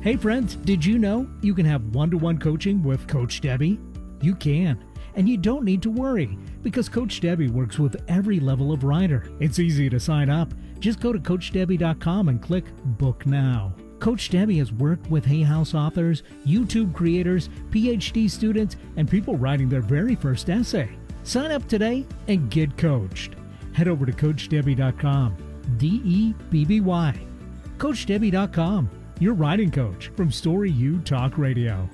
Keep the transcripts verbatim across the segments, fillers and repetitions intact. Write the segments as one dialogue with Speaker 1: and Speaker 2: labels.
Speaker 1: Hey friends, did you know you can have one-to-one coaching with Coach Debbie? You can, and you don't need to worry because Coach Debbie works with every level of writer. It's easy to sign up. Just go to coach debbie dot com and click Book Now. Coach Debbie has worked with Hay House authors, YouTube creators, P H D students, and people writing their very first essay. Sign up today and get coached. Head over to coach debbie dot com, D E B B Y. coach debbie dot com, your writing coach from Story U Talk Radio.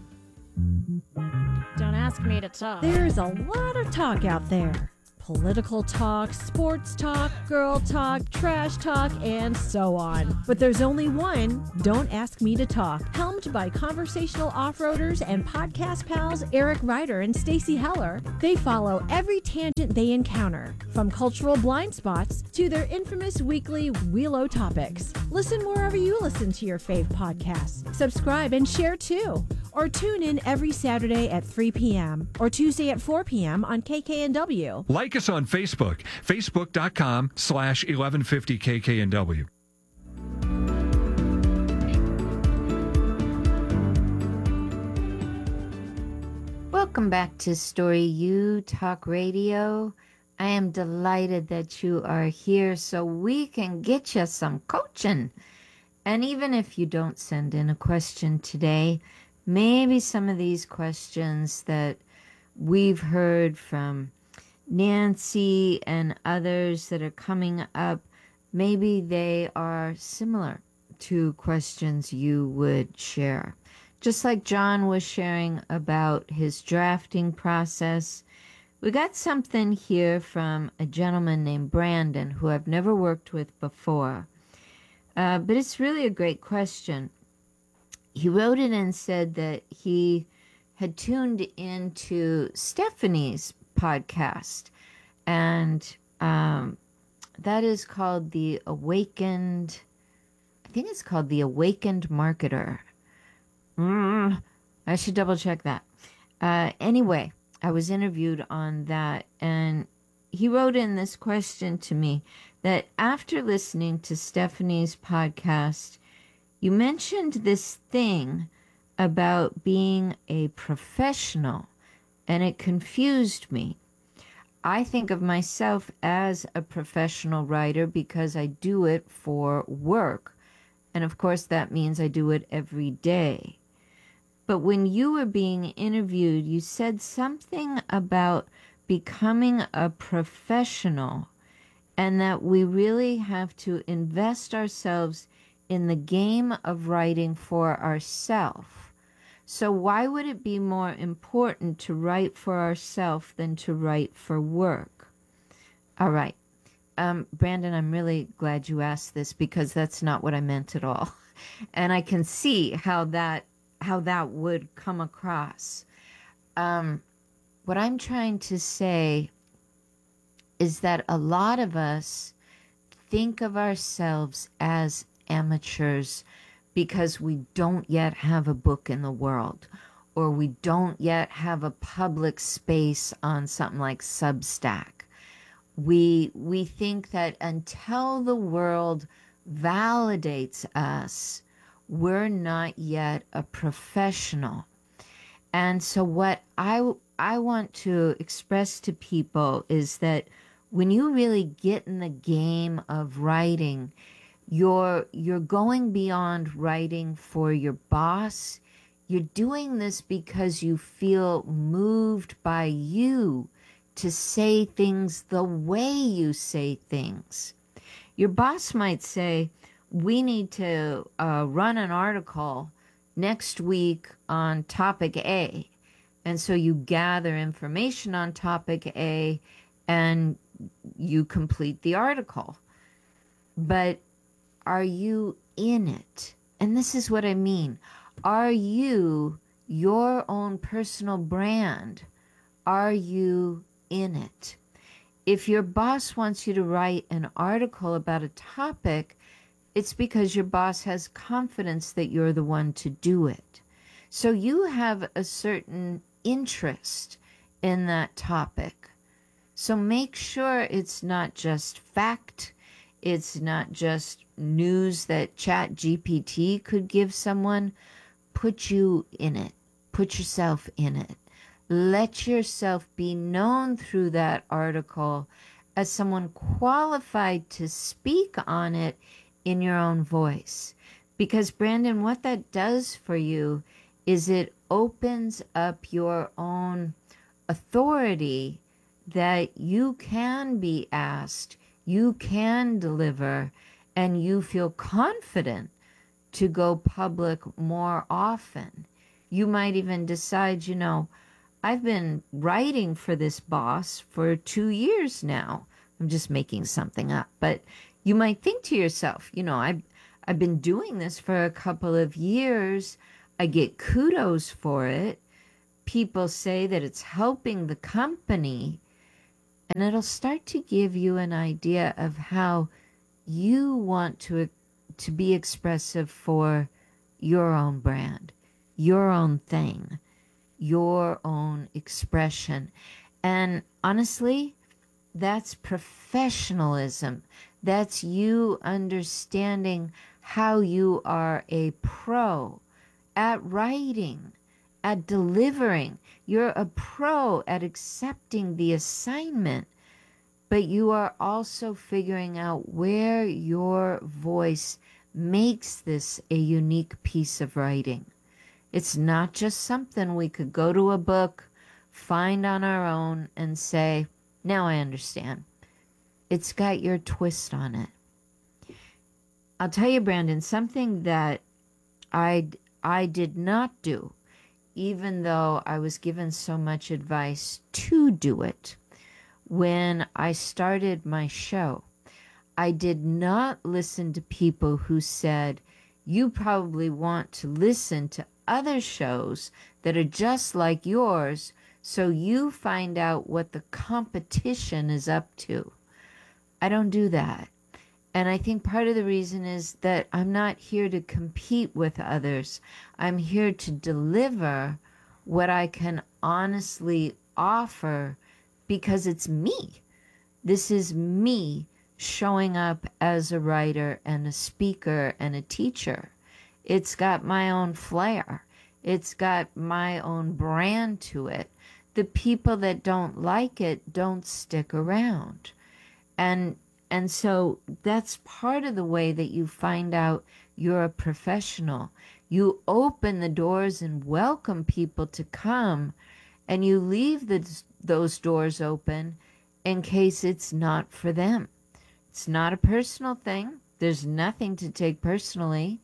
Speaker 2: Don't ask me to talk.
Speaker 3: There's a lot of talk out there. Political talk, sports talk, girl talk, trash talk, and so on. But there's only one, Don't Ask Me to Talk, helmed by conversational off-roaders and podcast pals Eric Ryder and Stacy Heller. They follow every tangent they encounter, from cultural blind spots to their infamous weekly Wheelo topics. Listen wherever you listen to your fave podcasts. Subscribe and share too. Or tune in every Saturday at three p.m. or Tuesday at four p.m. on K K N W.
Speaker 4: Like us on Facebook, facebook.com slash 1150 KKNW.
Speaker 5: Welcome back to Story U Talk Radio. I am delighted that you are here so we can get you some coaching. And even if you don't send in a question today, maybe some of these questions that we've heard from Nancy and others that are coming up, maybe they are similar to questions you would share. Just like John was sharing about his drafting process, we got something here from a gentleman named Brandon who I've never worked with before. Uh, but it's really a great question. He wrote it and said that he had tuned into Stephanie's podcast, and um, that is called The Awakened, I think it's called The Awakened Marketer. Mm, I should double check that. Uh, anyway, I was interviewed on that, and he wrote in this question to me that after listening to Stephanie's podcast, you mentioned this thing about being a professional, and it confused me. I think of myself as a professional writer because I do it for work. And of course, that means I do it every day. But when you were being interviewed, you said something about becoming a professional and that we really have to invest ourselves in the game of writing for ourselves. So why would it be more important to write for ourselves than to write for work? All right. Um, Brandon, I'm really glad you asked this because that's not what I meant at all. And I can see how that how that would come across. Um, what I'm trying to say is that a lot of us think of ourselves as amateurs because we don't yet have a book in the world, or we don't yet have a public space on something like Substack. We we think that until the world validates us, we're not yet a professional. And so what I, I want to express to people is that when you really get in the game of writing, You're you're going beyond writing for your boss. You're doing this because you feel moved by you to say things the way you say things. Your boss might say, we need to uh, run an article next week on topic A. And so you gather information on topic A and you complete the article. But are you in it? And this is what I mean. Are you your own personal brand? Are you in it? If your boss wants you to write an article about a topic, it's because your boss has confidence that you're the one to do it. So you have a certain interest in that topic. So make sure it's not just fact. It's not just news that Chat G P T could give someone. Put you in it. Put yourself in it. Let yourself be known through that article as someone qualified to speak on it in your own voice. Because, Brandon, what that does for you is it opens up your own authority that you can be asked, you can deliver, and you feel confident to go public more often. You might even decide, you know, I've been writing for this boss for two years now. I'm just making something up. But you might think to yourself, you know, I've, I've been doing this for a couple of years. I get kudos for it. People say that it's helping the company. And it'll start to give you an idea of how you want to, to be expressive for your own brand, your own thing, your own expression. And honestly, that's professionalism. That's you understanding how you are a pro at writing, at delivering. You're a pro at accepting the assignment, but you are also figuring out where your voice makes this a unique piece of writing. It's not just something we could go to a book, find on our own, and say, now I understand. It's got your twist on it. I'll tell you, Brandon, something that I, I did not do, even though I was given so much advice to do it. When I started my show, I did not listen to people who said, you probably want to listen to other shows that are just like yours so you find out what the competition is up to. I don't do that. And I think part of the reason is that I'm not here to compete with others. I'm here to deliver what I can honestly offer because it's me. This is me showing up as a writer and a speaker and a teacher. It's got my own flair. It's got my own brand to it. The people that don't like it don't stick around. And and so that's part of the way that you find out you're a professional. You open the doors and welcome people to come, and you leave the, those doors open in case it's not for them. It's not a personal thing. There's nothing to take personally.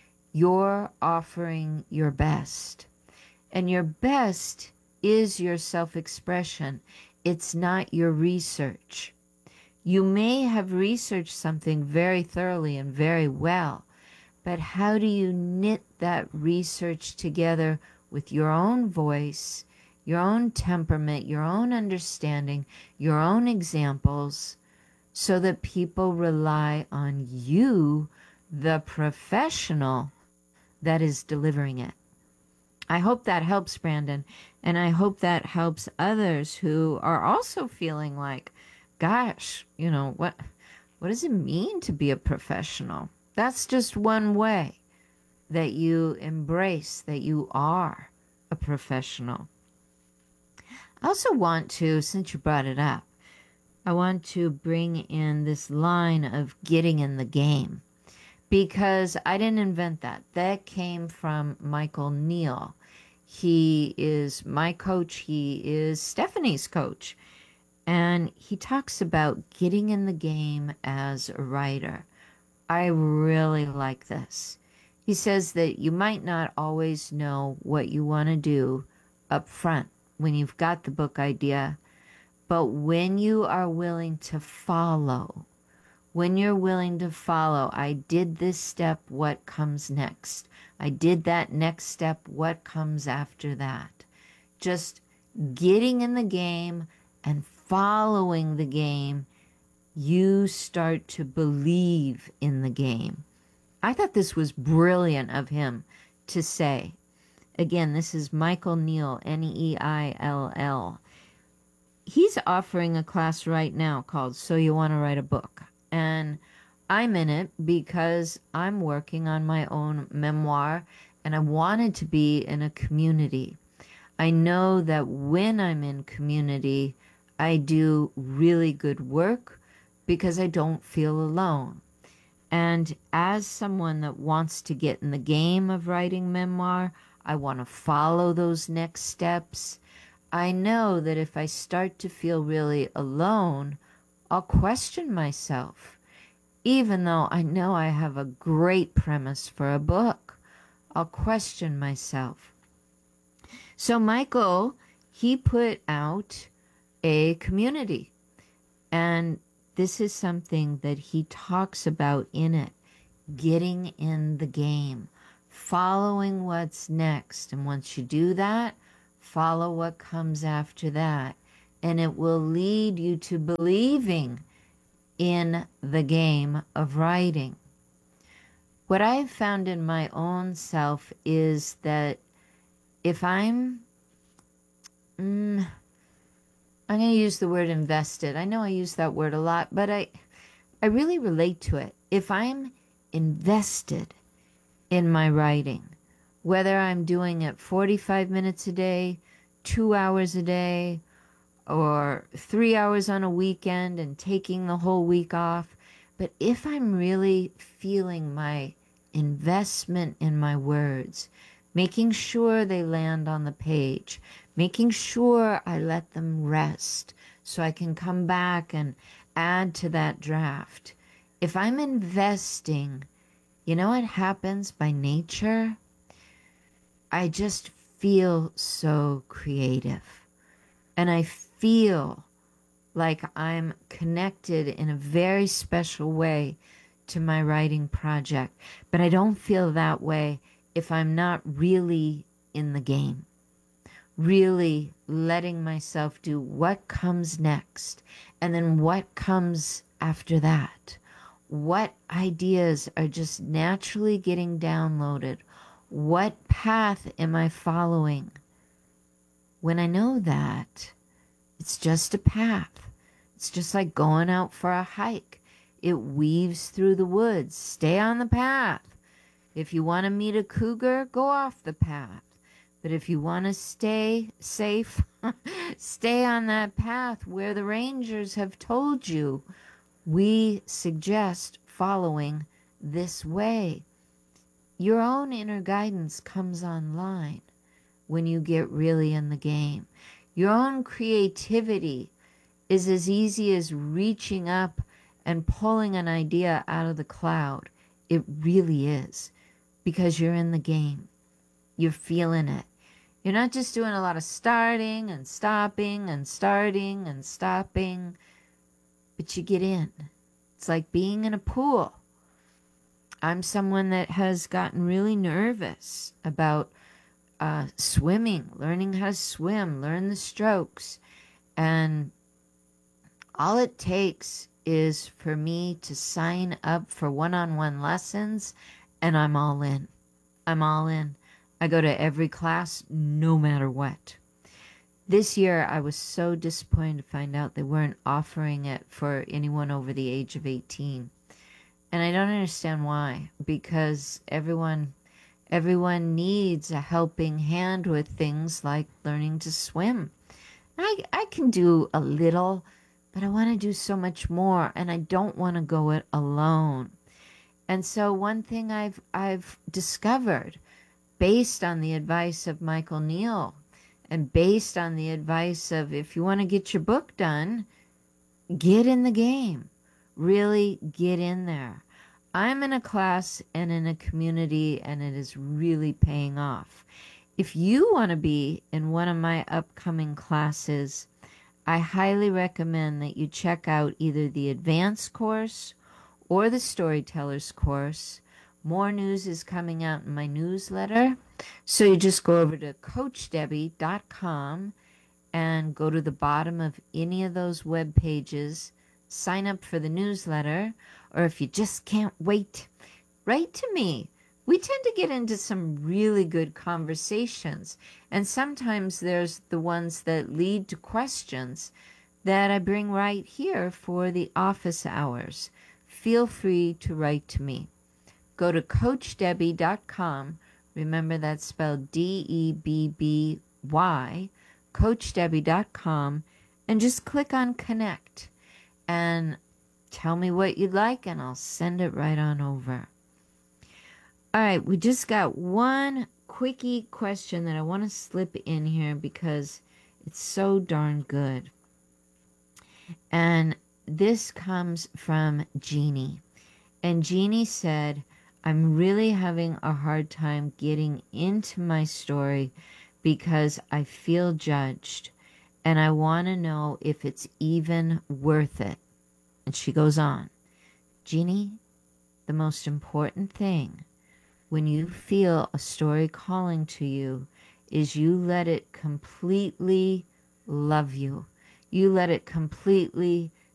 Speaker 5: You're offering your best. And your best is your self-expression. It's not your research. You may have researched something very thoroughly and very well, but how do you knit that research together with your own voice, your own temperament, your own understanding, your own examples, so that people rely on you, the professional that is delivering it? I hope that helps, Brandon, and I hope that helps others who are also feeling like, gosh, you know, what what does it mean to be a professional? That's just one way that you embrace that you are a professional. I also want to, since you brought it up, I want to bring in this line of getting in the game, because I didn't invent that. That came from Michael Neal. He is my coach. He is Stephanie's coach. And he talks about getting in the game as a writer. I really like this. He says that you might not always know what you want to do up front when you've got the book idea, but when you are willing to follow, when you're willing to follow, I did this step, what comes next? I did that next step, what comes after that? Just getting in the game and following the game, you start to believe in the game. I thought this was brilliant of him to say. Again, this is Michael Neal, N E I L L. He's offering a class right now called So You Want to Write a Book. And I'm in it because I'm working on my own memoir and I wanted to be in a community. I know that when I'm in community, I do really good work because I don't feel alone. And as someone that wants to get in the game of writing memoir, I want to follow those next steps. I know that if I start to feel really alone, I'll question myself. Even though I know I have a great premise for a book, I'll question myself. So Michael, he put out a community, and this is something that he talks about in it, getting in the game, following what's next. And once you do that, follow what comes after that. And it will lead you to believing in the game of writing. What I've found in my own self is that if I'm, mm, I'm going to use the word invested. I know I use that word a lot, but I, I really relate to it. If I'm invested in my writing, whether I'm doing it forty-five minutes a day, two hours a day, or three hours on a weekend and taking the whole week off, but if I'm really feeling my investment in my words, making sure they land on the page, making sure I let them rest so I can come back and add to that draft. If I'm investing, you know what happens by nature? I just feel so creative. And I feel like I'm connected in a very special way to my writing project. But I don't feel that way if I'm not really in the game, really letting myself do what comes next, and then what comes after that. What ideas are just naturally getting downloaded? What path am I following? When I know that, it's just a path. It's just like going out for a hike. It weaves through the woods. Stay on the path. If you want to meet a cougar, go off the path. But if you want to stay safe, stay on that path where the rangers have told you. We suggest following this way. Your own inner guidance comes online when you get really in the game. Your own creativity is as easy as reaching up and pulling an idea out of the cloud. It really is, because you're in the game. You're feeling it. You're not just doing a lot of starting and stopping and starting and stopping, but you get in. It's like being in a pool. I'm someone that has gotten really nervous about uh, swimming, learning how to swim, learn the strokes. And all it takes is for me to sign up for one-on-one lessons, and I'm all in. I'm all in. I go to every class no matter what. This year, I was so disappointed to find out they weren't offering it for anyone over the age of eighteen. And I don't understand why, because everyone everyone needs a helping hand with things like learning to swim. I, I can do a little, but I want to do so much more, and I don't want to go it alone. And so one thing I've I've discovered, based on the advice of Michael Neal, and based on the advice of, if you want to get your book done, get in the game. Really get in there. I'm in a class and in a community, and it is really paying off. If you want to be in one of my upcoming classes, I highly recommend that you check out either the advanced course or the storyteller's course. More news is coming out in my newsletter. So you just go over to coach debbie dot com and go to the bottom of any of those web pages, sign up for the newsletter, or if you just can't wait, write to me. We tend to get into some really good conversations, and sometimes there's the ones that lead to questions that I bring right here for the office hours. feel free to write to me. Go to coach debby dot com. Remember, that's spelled D E B B Y, coach debby dot com, and just click on connect and tell me what you'd like, and I'll send it right on over. All right, we just got one quickie question that I want to slip in here because it's so darn good. And this comes from Jeannie. And Jeannie said, I'm really having a hard time getting into my story because I feel judged. And I want to know if it's even worth it. And she goes on, Jeannie, the most important thing when you feel a story calling to you is you let it completely love you. You let it completely